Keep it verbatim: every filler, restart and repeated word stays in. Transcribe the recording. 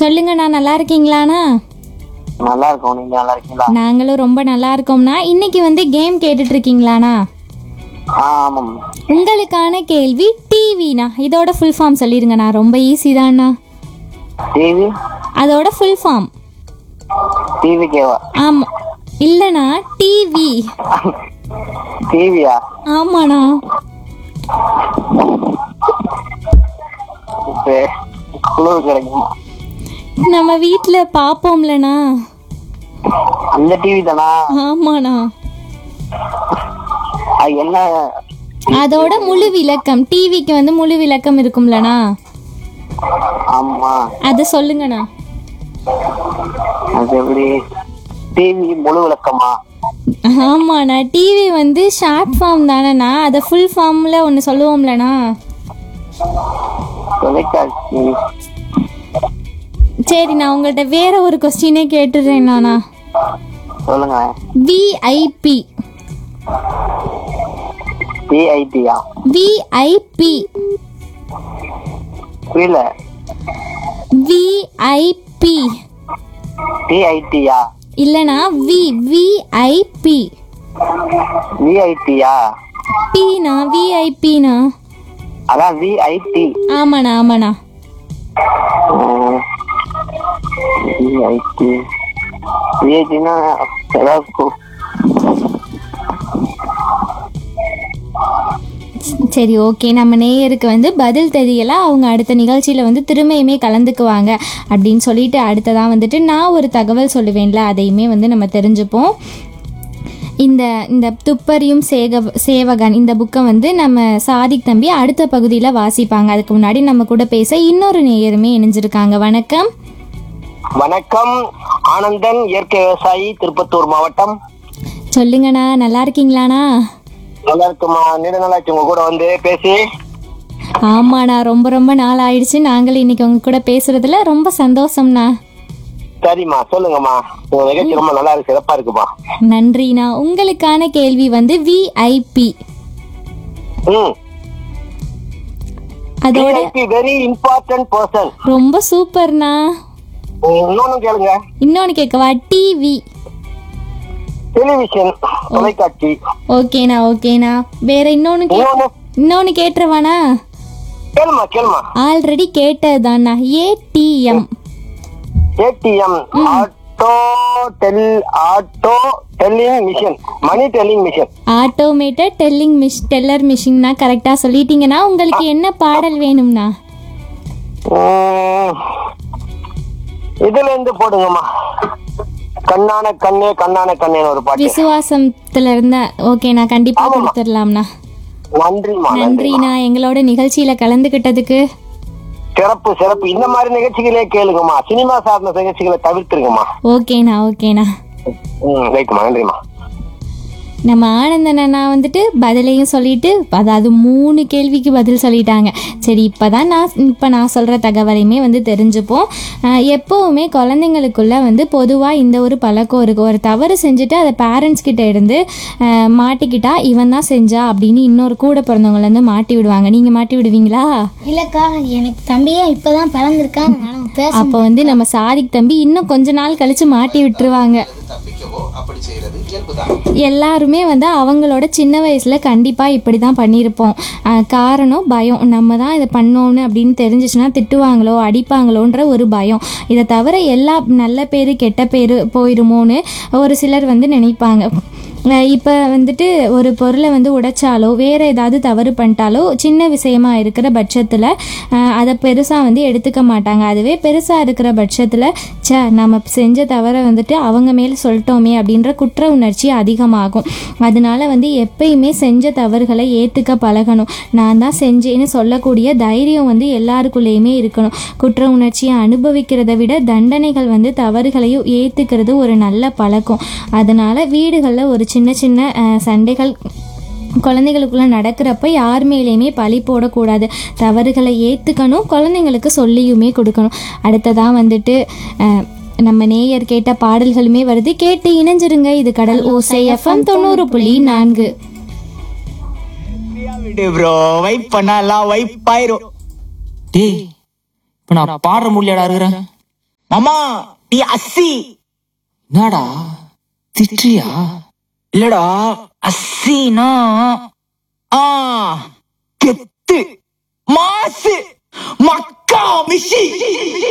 சொல்லுங்கண்ணா, நல்லா இருக்கீங்களாண்ணா? நல்லா இருக்கோம். நீங்க நல்லா இருக்கீங்களா? நாங்களும் ரொம்ப நல்லா இருக்கோம்ண்ணா. இன்னைக்கு வந்து கேம் கேட்டுட்டு இருக்கீங்களாண்ணா? ஆ ஆமாம். உங்களுக்கான கேள்வி டிவிண்ணா. இதோட ஃபுல் ஃபார்ம் சொல்லிருங்கண்ணா, ரொம்ப ஈஸி தான்ண்ணா. டிவி அதோட ஃபுல் ஃபார்ம். டிவி கேவா? ஆமா, இல்லைண்ணா, டிவி. டிவியா? ஆமாண்ணா. குளிர் கிடைக்குமா? நம்ம வீட்டில் பார்ப்போம்லண்ணா. அந்த டிவி தானா? ஆமாண்ணா. அது என்ன? அதோட முழு விளக்கம், டிவிக்கு வந்து முழு விளக்கம் இருக்கும்லண்ணா, ஆமா. அதை சொல்லுங்கண்ணா. அது எப்படி? டிவி முழு விளக்கமா? ஆமாண்ணா, டிவி வந்து ஷார்ட் ஃபார்ம் தானேண்ணா, அதை ஃபுல் ஃபார்மில் ஒன்று சொல்லுவோம்லண்ணா. தொலைக்காட்சி. சரி, நான் உங்கள்கிட்ட வேற ஒரு கொஸ்டினே கேட்டுடுறேண்ணா. சொல்லுங்க. விஐபி. விஐபியா? விஐபி. புரியல. விஐபி. டிஐடியா? இல்லைண்ணா, வி விஐபி. விஐடியா? பிண்ணா, விஐபிண்ணா. அதான் விஐடி. ஆமாண்ணா ஆமாண்ணா. விஐடி விஐடினா ஏதாவது. சரி, ஓகே. நம்ம நேயருக்கு வந்து பதில் தெரியல, அவங்க அடுத்த நிகழ்ச்சியில் வந்து திரும்பியுமே கலந்துக்குவாங்க அப்படின்னு சொல்லிட்டு அடுத்ததான் வந்துட்டு நான் ஒரு தகவல் சொல்லுவேன்ல, அதையுமே வந்து நம்ம தெரிஞ்சுப்போம். இந்த இந்த துப்பறியும் சேக சேவகன் இந்த புக்கை வந்து நம்ம சாதிக் தம்பி அடுத்த பகுதியில் வாசிப்பாங்க. அதுக்கு முன்னாடி நம்ம கூட பேச இன்னொரு நேயருமே இணைஞ்சிருக்காங்க. வணக்கம். வணக்கம். ஆனந்தன், இயற்கை விவசாயி, திருப்பத்தூர் மாவட்டம். சொல்லுங்கண்ணா, நல்லா இருக்கீங்களாண்ணா? நல்லா இருக்குமா? நீண்ட நாளாச்சு உங்க கூட வந்து பேசி. ஆமாண்ணா, ரொம்ப ரொம்ப நாள் ஆயிடுச்சு. நாங்கள் இன்னைக்கு உங்க கூட பேசுறதுல ரொம்ப சந்தோஷம்ண்ணா. சரிம்மா, சொல்லுங்கம்மா. உங்க நிகழ்ச்சி ரொம்ப நல்லா இருக்கு, சிறப்பா இருக்குமா. நன்றிண்ணா. உங்களுக்கான கேள்வி வந்து விஐபி. ம். அதோட வெரி இம்பார்ட்டன்ட் பர்சன். ரொம்ப சூப்பர்ண்ணா. இன்னொன்னு கேளுங்க. இன்னொன்னு கேட்கவா? டிவி. டெலிவிஷன், தொலைக்காட்சி. ஓகேண்ணா ஓகேண்ணா. வேற இன்னொன்னு கே இன்னொன்னு கேட்டுருவானா? கேளுமா கேளுமா. Already கேட்டதுதான்ண்ணா. ATM. ATM, auto del auto telling machine, மணி telling machine. Automated telling மிஷ் teller மிஷின்னா கரெக்டாக சொல்லிட்டீங்கன்னா உங்களுக்கு என்ன பாடல் வேணும்ண்ணா? இதுல இருந்து போடுங்கம்மா. கண்ணான கண்ணே கண்ணான கண்ணேன்னு ஒரு பாட்டு. விசுவாசத்துல இருந்தா ஓகேண்ணா, கண்டிப்பா கொடுத்துடலாம்ண்ணா. நன்றிமா. நன்றிண்ணா, எங்களோட நிகழ்ச்சியில கலந்துகிட்டதுக்கு. சிறப்பு சிறப்பு. இந்த மாதிரி நிகழ்ச்சிகளே கேளுங்கம்மா, சினிமா சார்ந்த நிகழ்ச்சிகளை தவிர்த்துருங்கம்மா. ஓகேண்ணா ஓகேண்ணா. ம், ரைட்டுமா. நன்றிமா. நம்ம ஆனந்தன் அண்ணா வந்துட்டு பதிலையும் சொல்லிட்டு, அதாவது மூணு கேள்விக்கு பதில் சொல்லிட்டாங்க. சரி, இப்போ தான் நான் இப்போ நான் சொல்கிற தகவலையுமே வந்து தெரிஞ்சுப்போம். எப்போவுமே குழந்தைங்களுக்குள்ள வந்து பொதுவாக இந்த ஒரு பழக்கம் இருக்குது. ஒரு தவறு செஞ்சுட்டு அதை பேரண்ட்ஸ் கிட்ட இருந்து மாட்டிக்கிட்டா இவன் தான் செஞ்சா அப்படின்னு இன்னொரு கூட பிறந்தவங்கலேருந்து மாட்டி விடுவாங்க. நீங்கள் மாட்டி விடுவீங்களா? இல்லைக்கா, எனக்கு தம்பியே இப்போ தான் பிறந்திருக்கான். அப்போ வந்து நம்ம சாதிக் தம்பி இன்னும் கொஞ்ச நாள் கழிச்சு மாட்டி விட்டுருவாங்க. எல்லாருமே வந்து அவங்களோட சின்ன வயசுல கண்டிப்பா இப்படி தான் பண்ணியிருப்போம். காரணம் பயம். நம்ம தான் இதை பண்ணோன்னு அப்படின்னு தெரிஞ்சிச்சுன்னா திட்டுவாங்களோ அடிப்பாங்களோன்ற ஒரு பயம். இதை தவிர எல்லா நல்ல பேரு கெட்ட பேரு போயிடுமோன்னு ஒரு சிலர் வந்து நினைப்பாங்க. இப்போ வந்துட்டு ஒரு பொருளை வந்து உடைச்சாலோ வேறு ஏதாவது தவறு பண்ணிட்டாலோ சின்ன விஷயமா இருக்கிற பட்சத்தில் அதை பெருசாக வந்து எடுத்துக்க மாட்டாங்க. அதுவே பெருசாக இருக்கிற பட்சத்தில் சே நம்ம செஞ்ச தவறை வந்துட்டு அவங்க மேலே சொல்லிட்டோமே அப்படின்ற குற்ற உணர்ச்சி அதிகமாகும். அதனால வந்து எப்பயுமே செஞ்ச தவறுகளை ஏற்றுக்க பழகணும். நான் தான் செஞ்சேன்னு சொல்லக்கூடிய தைரியம் வந்து எல்லாருக்குள்ளேயுமே இருக்கணும். குற்ற உணர்ச்சியை அனுபவிக்கிறத விட தண்டனைகள் வந்து தவறுகளையும் ஏற்றுக்கிறது ஒரு நல்ல பழக்கம். அதனால் வீடுகளில் ஒரு சின்ன சின்ன சண்டைகள் குழந்தைகளுக்குள்ள நடக்கிறப்ப யார் மேலேயுமே பழி போடக்கூடாது. தவறுகளை ஏற்றுக்கணும், குழந்தைங்களுக்கு சொல்லியுமே கொடுக்கணும். அடுத்ததான் வந்துட்டு நம்ம நேயர் கேட்ட பாடல்களுமே வருது, கேட்டு இணைஞ்சிருங்க. இது கடல் ஓசை எஃப்எம் தொண்ணூறு புள்ளி நான்கு. இப்போ நான் பாடுற முடியலடா இருக்கிறேன். மாமா நீ அஸ்ஸி. என்னடா திட்றியா? இல்லடா அஸ்ஸினா ஆ கெத்து மாசு மக்கா மிஷி.